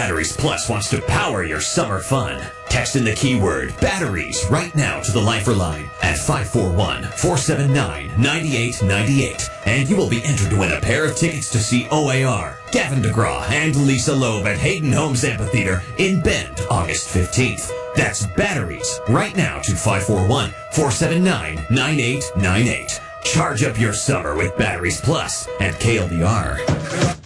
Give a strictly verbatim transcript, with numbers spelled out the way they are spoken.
Batteries Plus wants to power your summer fun. Text in the keyword batteries right now to the Lifer line at five four one, four seven nine, nine eight nine eight, and you will be entered to win a pair of tickets to see O A R, Gavin DeGraw, and Lisa Loeb at Hayden Homes Amphitheater in Bend, August fifteenth. That's batteries right now to five four one, four seven nine, nine eight nine eight. Charge up your summer with Batteries Plus at K L D R.